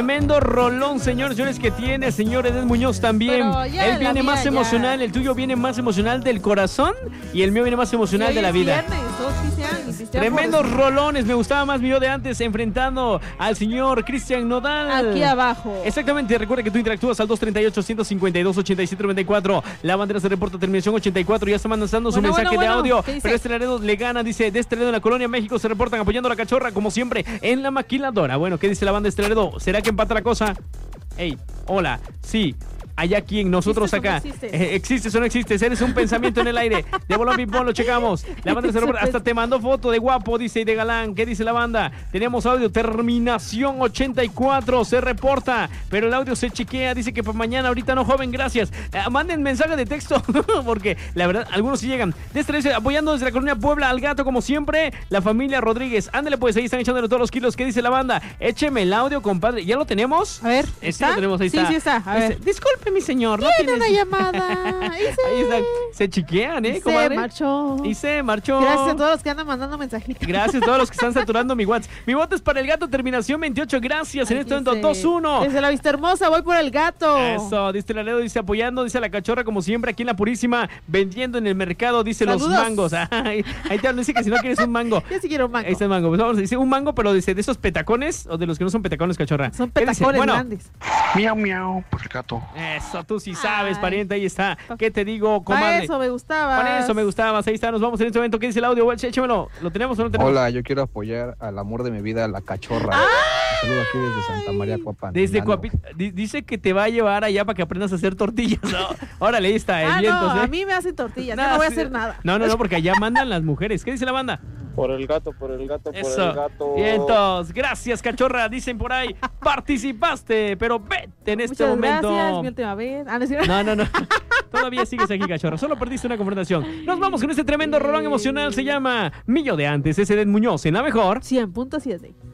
Tremendo rolón, señores que tiene, señor Edén Muñoz también. Él viene más emocional, el tuyo viene más emocional del corazón y el mío viene más emocional de la vida. Tremendos rolones, me gustaba más mi yo de antes enfrentando al señor Cristian Nodal. Aquí abajo. Exactamente, recuerda que tú interactúas al 238-152-8734. La bandera se reporta terminación 84, ya está mandando su mensaje de audio. Pero este Laredo le gana, dice, de este Laredo en la Colonia México se reportan apoyando a la Cachorra como siempre en la maquiladora. Bueno, ¿qué dice la banda de este Laredo? ¿Será que empata la cosa? Ey, hola, sí. Allá quien nosotros acá. ¿Existes o no existes? Eres un pensamiento en el aire. De bolón ping-pong lo checamos. La banda se reporta. Hasta te mandó foto de guapo, dice, y de galán. ¿Qué dice la banda? Tenemos audio. Terminación 84. Se reporta. Pero el audio se chequea. Dice que para mañana, ahorita no, joven, gracias. Manden mensaje de texto. Porque la verdad, algunos sí llegan. Apoyando desde la Colonia Puebla al gato, como siempre. La familia Rodríguez. Ándale, pues ahí están echándole todos los kilos. ¿Qué dice la banda? Écheme el audio, compadre. ¿Ya lo tenemos? A ver. ¿está? Lo tenemos, ahí sí, está. Sí, está. A ver. Disculpe, mi señor. Tiene una llamada. Ahí están. Se chiquean, comadre? Se marchó. Gracias a todos los que andan mandando mensajitos. Gracias a todos los que están saturando mi WhatsApp. Mi voto es para el gato, terminación 28. Gracias. En este momento 2-1. Desde la Vista Hermosa voy por el gato. Eso, dice Laredo, dice apoyando, dice la Cachorra como siempre aquí en La Purísima, vendiendo en el mercado, dice Saludos. Los mangos. Ahí te hablo, dice que si no quieres un mango. Yo sí quiero un mango. Ahí está el mango. Pues vamos, dice un mango, pero dice de esos petacones o de los que no son petacones, Cachorra. Son petacones grandes. Miau, miau, por el gato. Eso, tú sí sabes, pariente, ahí está. ¿Qué te digo, comadre? Para eso me gustaba. Para eso me gustaba. Ahí está, nos vamos en este momento. ¿Qué dice el audio? Échamelo. ¿Lo tenemos o no tenemos? Hola, yo quiero apoyar al amor de mi vida, la Cachorra. Un saludo aquí desde Santa María Coapan. Desde Coapan. Dice que te va a llevar allá para que aprendas a hacer tortillas, ¿no? Órale, ahí está, el viento. No, a mí me hacen tortillas, yo no voy a hacer nada. No, porque allá mandan las mujeres. ¿Qué dice la banda? Por el gato, por el gato, eso. Por el gato. Vientos, gracias, Cachorra. Dicen por ahí, participaste, pero vete en este momento. Gracias, mi última vez. No. Todavía sigues aquí, Cachorra. Solo perdiste una confrontación. Nos vamos con este tremendo rolón emocional. Se llama Millo de Antes. Es Edén Muñoz en la mejor 100.7.